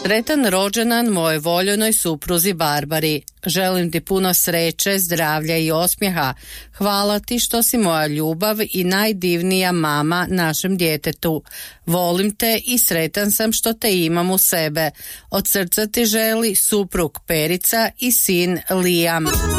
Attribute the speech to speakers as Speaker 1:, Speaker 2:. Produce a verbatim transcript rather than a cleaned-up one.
Speaker 1: Sretan rođendan mojoj voljenoj supruzi Barbari. Želim ti puno sreće, zdravlja i osmijeha. Hvala ti što si moja ljubav i najdivnija mama našem djetetu. Volim te i sretan sam što te imam u sebe. Od srca ti želi suprug Perica i sin Liam.